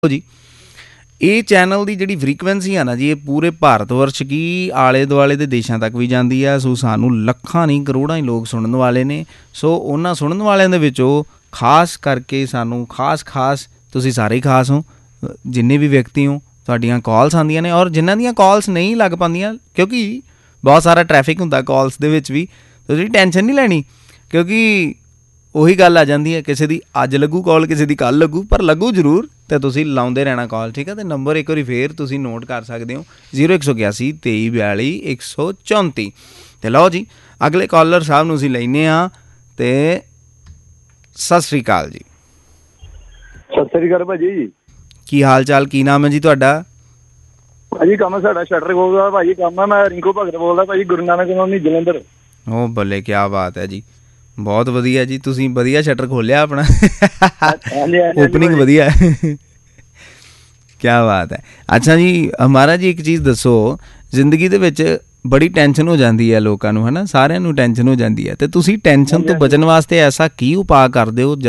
ਜੀ ਇਹ ਚੈਨਲ ਦੀ ਜਿਹੜੀ ਫਰੀਕੁਐਂਸੀ ਆ ਨਾ ਜੀ, ਇਹ ਪੂਰੇ ਭਾਰਤ ਵਰਸ਼ ਕੀ ਆਲੇ ਦੁਆਲੇ ਦੇ ਦੇਸ਼ਾਂ ਤੱਕ ਵੀ ਜਾਂਦੀ ਆ। ਸੋ ਸਾਨੂੰ ਲੱਖਾਂ ਨਹੀਂ ਕਰੋੜਾਂ ਹੀ ਲੋਕ ਸੁਣਨ ਵਾਲੇ ਨੇ। ਸੋ ਉਹਨਾਂ ਸੁਣਨ ਵਾਲਿਆਂ ਦੇ ਵਿੱਚੋਂ ਖਾਸ ਕਰਕੇ ਸਾਨੂੰ ਖਾਸ ਤੁਸੀਂ ਸਾਰੇ ਹੀ ਖਾਸ ਹੋ, ਜਿੰਨੇ ਵੀ ਵਿਅਕਤੀ ਹੋ। ਤੁਹਾਡੀਆਂ ਕਾਲਸ ਆਉਂਦੀਆਂ ਨੇ, ਔਰ ਜਿਨ੍ਹਾਂ ਦੀਆਂ ਕਾਲਸ ਨਹੀਂ ਲੱਗ ਪਾਉਂਦੀਆਂ ਕਿਉਂਕਿ ਬਹੁਤ ਸਾਰਾ ਟਰੈਫਿਕ ਹੁੰਦਾ ਕਾਲਸ ਦੇ ਵਿੱਚ ਵੀ, ਤੁਸੀਂ ਟੈਨਸ਼ਨ ਨਹੀਂ ਲੈਣੀ ਕਿਉਂਕਿ ਉਹੀ ਗੱਲ ਆ ਜਾਂਦੀ ਹੈ, ਕਿਸੇ ਦੀ ਅੱਜ ਲੱਗੂ ਕਾਲ, ਕਿਸੇ ਦੀ ਕੱਲ੍ਹ ਲੱਗੂ, ਪਰ ਲੱਗੂ ਜ਼ਰੂਰ। ਅਤੇ ਤੁਸੀਂ ਲਾਉਂਦੇ ਰਹਿਣਾ ਕਾਲ, ਠੀਕ ਹੈ। ਅਤੇ ਨੰਬਰ ਇੱਕ ਵਾਰੀ ਫੇਰ ਤੁਸੀਂ ਨੋਟ ਕਰ ਸਕਦੇ ਹੋ 0181 2342 134। ਅਤੇ ਲਓ ਜੀ ਅਗਲੇ ਕਾਲਰ ਸਾਹਿਬ ਨੂੰ ਅਸੀਂ ਲੈਂਦੇ ਹਾਂ। ਅਤੇ ਸਤਿ ਸ਼੍ਰੀ ਅਕਾਲ ਜੀ। ਸਤਿ ਸ਼੍ਰੀ ਅਕਾਲ ਭਾਅ ਜੀ। ਕੀ ਹਾਲ ਚਾਲ, ਕੀ ਨਾਮ ਹੈ ਜੀ ਤੁਹਾਡਾ? ਭਾਅ ਜੀ ਕੰਮ ਸਾਡਾ ਸ਼ਟਰ ਕੋਲ ਦਾ ਭਾਅ ਜੀ ਕੰਮ ਹੈ। ਮੈਂ ਰਿੰਕੂ ਭਗਤ ਬੋਲਦਾ ਭਾਅ ਜੀ, ਗੁਰੂ ਨਾਨਕ ਕਲੋਨੀ ਜਲੰਧਰ। ਉਹ ਬੱਲੇ, ਕਿਆ ਬਾਤ ਹੈ ਜੀ, ਬਹੁਤ ਵਧੀਆ ਜੀ। ਤੁਸੀਂ ਵਧੀਆ ਸ਼ਟਰ ਖੋਲ੍ਹਿਆ ਆਪਣਾ, ਓਪਨਿੰਗ ਵਧੀਆ ਕਿਆ ਬਾਤ ਹੈ। ਅੱਛਾ ਜੀ ਮਹਾਰਾਜ ਜੀ, ਇੱਕ ਚੀਜ਼ ਦੱਸੋ, ਜ਼ਿੰਦਗੀ ਦੇ ਵਿੱਚ ਬੜੀ ਟੈਨਸ਼ਨ ਹੋ ਜਾਂਦੀ ਹੈ ਲੋਕਾਂ ਨੂੰ, ਹੈ ਨਾ, ਸਾਰਿਆਂ ਨੂੰ ਟੈਨਸ਼ਨ ਹੋ ਜਾਂਦੀ ਹੈ। ਅਤੇ ਤੁਸੀਂ ਟੈਨਸ਼ਨ ਤੋਂ ਬਚਣ ਵਾਸਤੇ ਐਸਾ ਕੀ ਉਪਾਅ ਕਰਦੇ ਹੋ